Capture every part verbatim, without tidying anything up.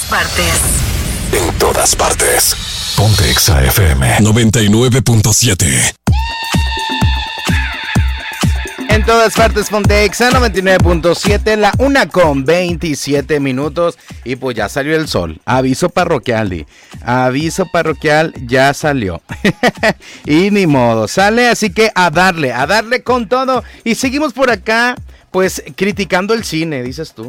partes. En todas partes. Ponte Exa F M noventa y nueve punto siete. En todas partes, ponte Exa noventa y nueve punto siete, la una con veintisiete minutos. Y pues ya salió el sol. Aviso parroquial, Di. Aviso parroquial, ya salió. Y ni modo, sale, así que a darle, a darle con todo. Y seguimos por acá, pues criticando el cine, dices tú.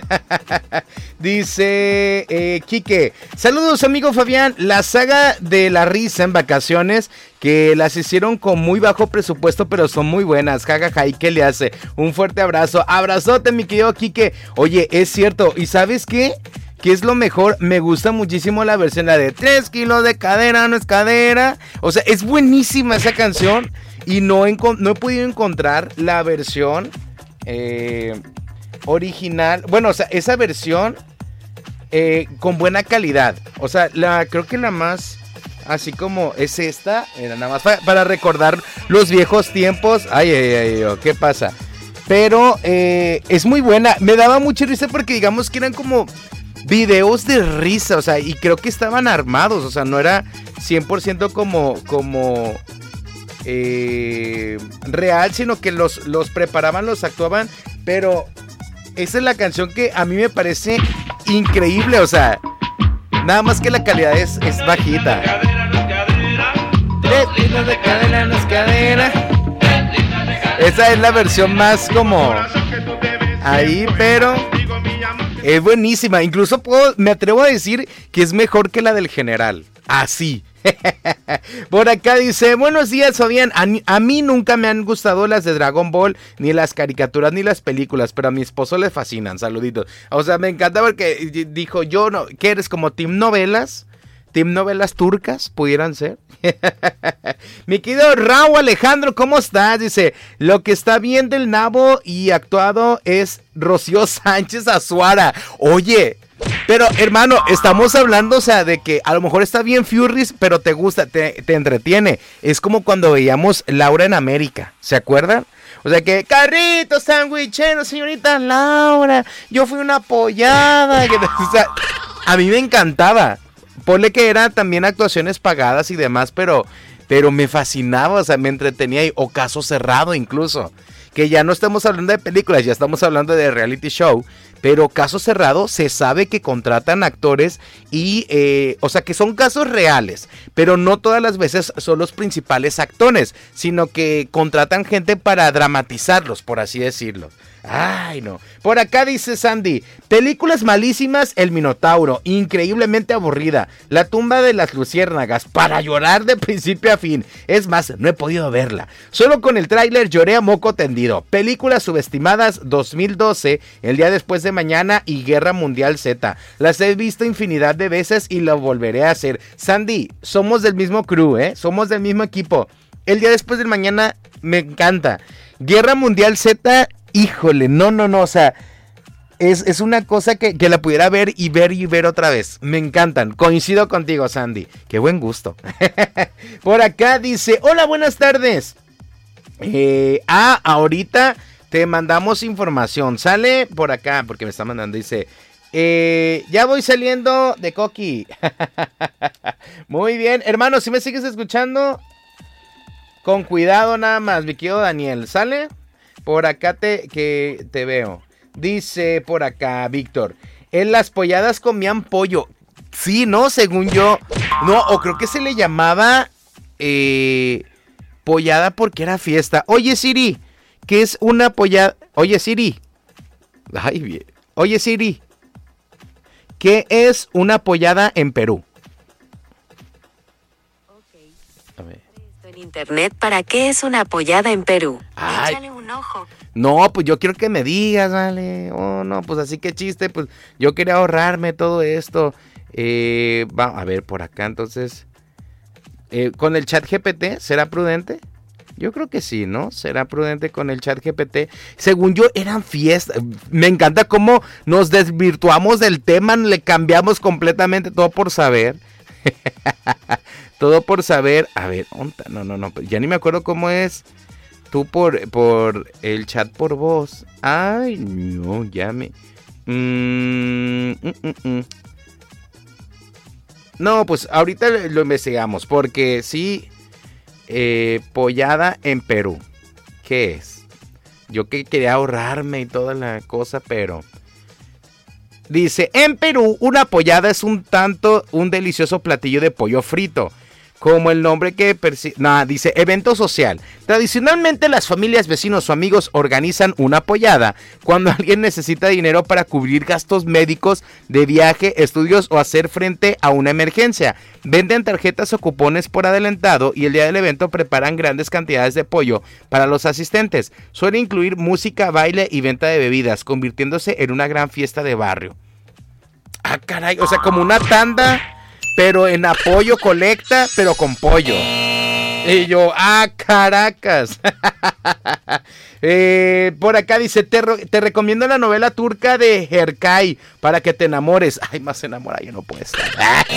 Dice eh, Quique, saludos amigo Fabián, la saga de la risa en vacaciones, que las hicieron con muy bajo presupuesto, pero son muy buenas, jajaja, ¿y qué le hace? Un fuerte abrazo, abrazote mi querido Quique. Oye, es cierto, ¿y sabes qué? ¿Qué es lo mejor? Me gusta muchísimo la versión, la de tres kilos de cadera, no es cadera. O sea, es buenísima esa canción y no, enco- no he podido encontrar la versión eh, original. Bueno, o sea, esa versión eh, con buena calidad. O sea, la creo que la más... Así como es esta, era nada más para, para recordar los viejos tiempos. Ay, ay, ay, ay, ¿qué pasa? Pero eh, es muy buena. Me daba mucha risa porque digamos que eran como videos de risa, o sea, y creo que estaban armados, o sea, no era cien por ciento como, como eh, real, sino que los, los preparaban, los actuaban, pero esa es la canción que a mí me parece increíble, o sea, nada más que la calidad es, es bajita. Tres kilos de cadera no es cadera. Esa es la versión más como ahí, pero es buenísima. Incluso puedo, me atrevo a decir que es mejor que la del general. Así. Por acá dice, buenos días, Fabián. A, a mí nunca me han gustado las de Dragon Ball, ni las caricaturas, ni las películas, pero a mi esposo le fascinan. Saluditos. O sea, me encanta porque dijo, yo no, ¿qué eres? ¿Como team novelas? ¿Team novelas turcas? ¿Pudieran ser? Mi querido Raúl Alejandro, ¿cómo estás? Dice, lo que está bien del nabo y actuado es Rocío Sánchez Azuara. Oye, pero hermano, estamos hablando, o sea, de que a lo mejor está bien Furries, pero te gusta, te, te entretiene. Es como cuando veíamos Laura en América, ¿se acuerdan? O sea que, carrito sandwichero, señorita Laura, yo fui una apoyada. O sea, a mí me encantaba. Ponle que eran también actuaciones pagadas y demás, pero, pero me fascinaba, o sea, me entretenía, o Caso Cerrado incluso, que ya no estamos hablando de películas, ya estamos hablando de reality show, pero Caso Cerrado se sabe que contratan actores y, eh, o sea, que son casos reales, pero no todas las veces son los principales actores, sino que contratan gente para dramatizarlos, por así decirlo. Ay, no. Por acá dice Sandy, películas malísimas, El Minotauro, increíblemente aburrida, La tumba de las luciérnagas, para llorar de principio a fin. Es más, no he podido verla. Solo con el tráiler lloré a moco tendido. Películas subestimadas, dos mil doce, El día después de mañana y Guerra Mundial Z. Las he visto infinidad de veces y lo volveré a hacer. Sandy, somos del mismo crew, ¿eh? Somos del mismo equipo. El día después del mañana me encanta. Guerra Mundial Z... Híjole, no, no, no, o sea, es, es una cosa que, que la pudiera ver y ver y ver otra vez. Me encantan, coincido contigo, Sandy. Qué buen gusto. Por acá dice, hola, buenas tardes. Eh, ah, ahorita te mandamos información. Sale por acá, porque me está mandando, dice, eh, ya voy saliendo de Coqui. Muy bien, hermano, si me sigues escuchando, con cuidado nada más, mi querido Daniel, ¿sale? Por acá te, que te veo. Dice por acá, Víctor. En las polladas comían pollo. Sí, ¿no? Según yo. No, o creo que se le llamaba eh, pollada porque era fiesta. Oye, Siri, ¿qué es una pollada? Oye, Siri. Ay, bien. Oye, Siri, ¿qué es una pollada en Perú? A ver. En internet, ¿para qué es una pollada en Perú? Ay. Échale un ojo. No, pues yo quiero que me digas, vale. Oh, no, pues así que chiste, pues yo quería ahorrarme todo esto. Eh, va, a ver, por acá entonces. Eh, ¿Con el chat G P T será prudente? Yo creo que sí, ¿no? Será prudente con el chat G P T. Según yo, eran fiestas. Me encanta cómo nos desvirtuamos del tema, le cambiamos completamente todo por saber. Todo por saber. A ver, no, no, no, ya ni me acuerdo cómo es. Tú por, por el chat por voz. Ay, no, ya me... Mm, mm, mm, mm. No, pues ahorita lo investigamos, porque sí, eh, pollada en Perú. ¿Qué es? Yo que quería ahorrarme y toda la cosa, pero... Dice, en Perú, una pollada es un tanto un delicioso platillo de pollo frito. Como el nombre que percibe... No, dice, evento social. Tradicionalmente las familias, vecinos o amigos organizan una pollada cuando alguien necesita dinero para cubrir gastos médicos, de viaje, estudios o hacer frente a una emergencia. Venden tarjetas o cupones por adelantado y el día del evento preparan grandes cantidades de pollo para los asistentes. Suele incluir música, baile y venta de bebidas, convirtiéndose en una gran fiesta de barrio. Ah, caray, o sea, como una tanda... pero en apoyo colecta, pero con pollo. Y yo, ah, Caracas. eh, por acá dice, te, te recomiendo la novela turca de Herkay para que te enamores. Ay, más enamorada yo no puedo estar.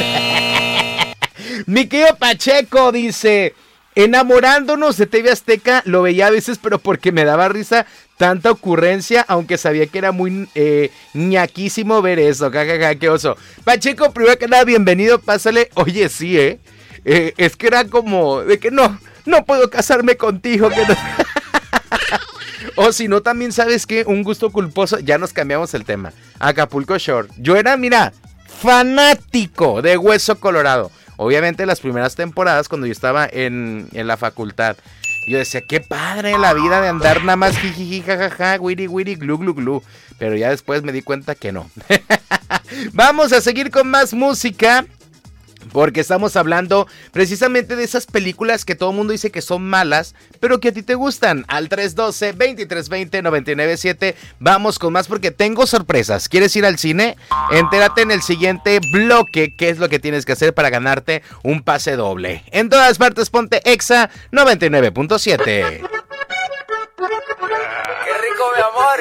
Mi querido Pacheco dice, enamorándonos de T V Azteca, lo veía a veces, pero porque me daba risa tanta ocurrencia, aunque sabía que era muy eh, ñaquísimo ver eso. Jajaja, qué oso. Pacheco, primero que nada, bienvenido, pásale. Oye, sí, ¿eh? eh es que era como de que no, no puedo casarme contigo. Que no... O si no, también, ¿sabes qué? Un gusto culposo. Ya nos cambiamos el tema. Acapulco Shore. Yo era, mira, fanático de Hueso Colorado. Obviamente las primeras temporadas cuando yo estaba en, en la facultad. Yo decía, qué padre la vida de andar nada más jijiji, jajaja, wiri wiri, glu glu glu. Pero ya después me di cuenta que no. Vamos a seguir con más música. Porque estamos hablando precisamente de esas películas que todo el mundo dice que son malas, pero que a ti te gustan. Al tres uno dos, dos tres dos cero, nueve nueve siete. Vamos con más porque tengo sorpresas. ¿Quieres ir al cine? Entérate en el siguiente bloque qué es lo que tienes que hacer para ganarte un pase doble. En todas partes ponte Exa noventa y nueve punto siete. ¡Qué rico, mi amor!